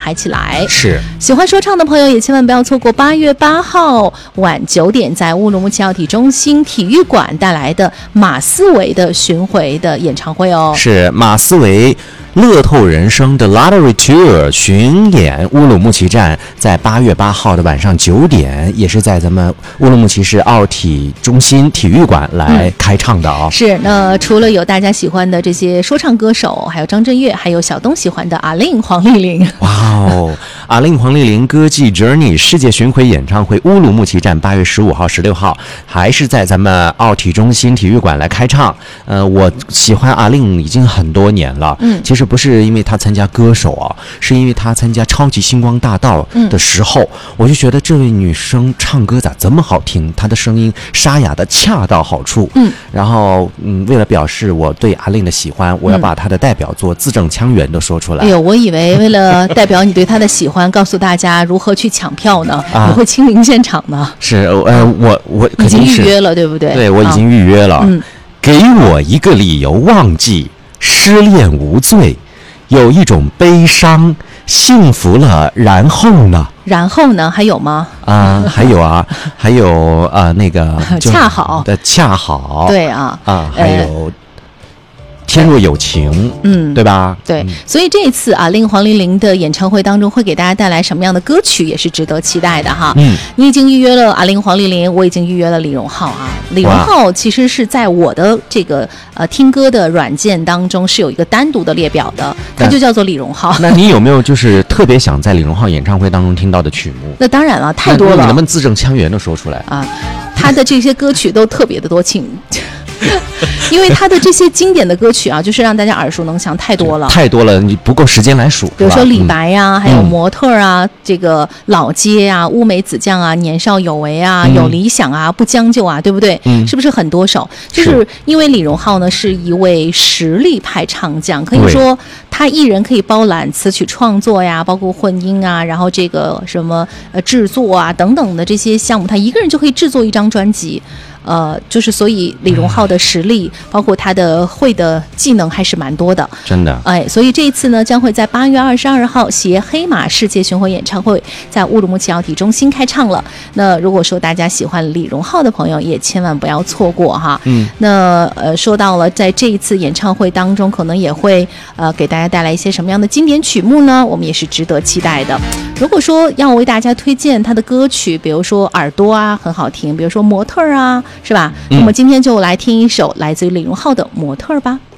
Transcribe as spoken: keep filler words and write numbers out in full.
嗨起来。 是， 喜欢说唱的朋友也千万不要错过八月八号晚九点在乌鲁木齐奥体中心体育馆带来的马思唯的巡回的演唱会哦。 是马思唯乐透人生的 Lottery Tour 巡演乌鲁木齐站，在八月八号的晚上九点，也是在咱们乌鲁木齐市奥体中心体育馆来开唱的哦。 嗯、是，那除了有大家喜欢的这些说唱歌手，还有张震岳，还有小东喜欢的阿令黄丽玲。 哇哦，阿令黄丽玲歌姬 Journey 世界巡回演唱会乌鲁木齐站八月十五号、十六号，还是在咱们奥体中心体育馆来开唱。呃，我喜欢阿令已经很多年了，嗯，其实不是因为他参加歌手啊，是因为他参加超级星光大道的时候，嗯、我就觉得这位女生唱歌咋这么好听，她的声音沙哑的恰到好处。嗯，然后嗯，为了表示我对阿令的喜欢，我要把她的代表作字正腔圆的说出来。 哎呦，我以为为了代表你对她的喜欢，告诉大家如何去抢票呢？啊、你会亲临现场呢？ 是，呃，我我已经预约了，对不对？ 对，我已经预约了。嗯，给我一个理由忘记。失恋无罪，有一种悲伤，幸福了，然后呢？ 然后呢？还有吗？ 啊、呃，还有啊，还有啊、呃，那个恰好的恰好， 对啊， 啊，还有。呃天若有情，嗯，对吧？ 对，嗯、所以这一次啊，令黄丽玲的演唱会当中会给大家带来什么样的歌曲，也是值得期待的哈。嗯，你已经预约了阿令黄丽玲，我已经预约了李荣浩啊。李荣浩其实是在我的这个呃听歌的软件当中是有一个单独的列表的，它就叫做李荣浩。 那你有没有就是特别想在李荣浩演唱会当中听到的曲目？ 那当然了，太多了。 你能不能字正腔圆的说出来啊？他的这些歌曲都特别的多，请。因为他的这些经典的歌曲啊，就是让大家耳熟能详，太多了， 太多了，你不够时间来数。 比如说李白呀、啊嗯，还有模特啊，嗯、这个老街啊，乌梅子酱啊，年少有为啊，嗯、有理想啊，不将就啊，对不对？嗯，是不是很多首？就是因为李荣浩呢是一位实力派唱将，可以说他一人可以包揽词曲创作呀，包括混音啊，然后这个什么呃制作啊等等的这些项目，他一个人就可以制作一张专辑。呃，就是所以李荣浩的实力，包括他的会的技能还是蛮多的， 真的。 哎，所以这一次呢，将会在八月二十二号携黑马世界巡回演唱会在乌鲁木齐奥体中心开唱了。那如果说大家喜欢李荣浩的朋友，也千万不要错过哈。嗯。那呃，说到了在这一次演唱会当中，可能也会呃给大家带来一些什么样的经典曲目呢？我们也是值得期待的。如果说要为大家推荐他的歌曲，比如说耳朵啊很好听，比如说模特啊。是吧？那么今天就来听一首来自于李荣浩的《模特》吧。